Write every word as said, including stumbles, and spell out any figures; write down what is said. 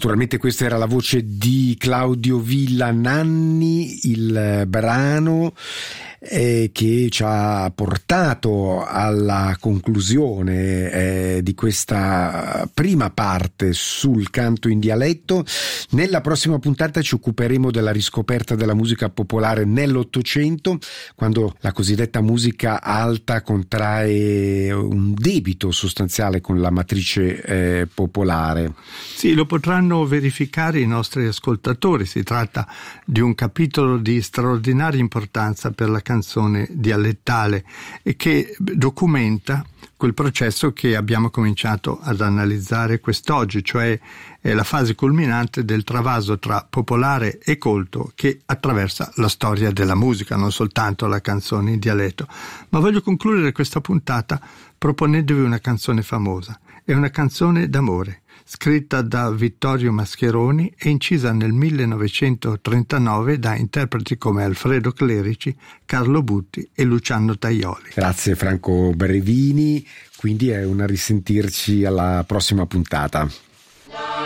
Naturalmente questa era la voce di Claudio Villananni, il brano eh, che ci ha portato alla conclusione eh, di questa prima parte sul canto in dialetto. Nella prossima puntata ci occuperemo della riscoperta della musica popolare nell'Ottocento, quando la cosiddetta musica alta contrae un debito sostanziale con la matrice eh, popolare. Sì, lo potranno verificare i nostri ascoltatori. Si tratta di un capitolo di straordinaria importanza per la canzone dialettale e che documenta quel processo che abbiamo cominciato ad analizzare quest'oggi, cioè è la fase culminante del travaso tra popolare e colto che attraversa la storia della musica, non soltanto la canzone in dialetto. Ma voglio concludere questa puntata proponendovi una canzone famosa. È una canzone d'amore, scritta da Vittorio Mascheroni e incisa nel millenovecentotrentanove da interpreti come Alfredo Clerici, Carlo Butti e Luciano Tajoli. Grazie Franco Brevini, quindi è un risentirci alla prossima puntata.